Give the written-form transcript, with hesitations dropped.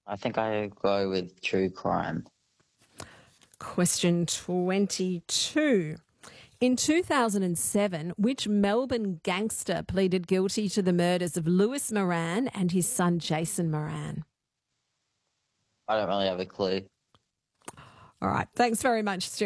I think I go with true crime. Question 22. In 2007, which Melbourne gangster pleaded guilty to the murders of Lewis Moran and his son Jason Moran? I don't really have a clue. All right. Thanks very much, Stuart.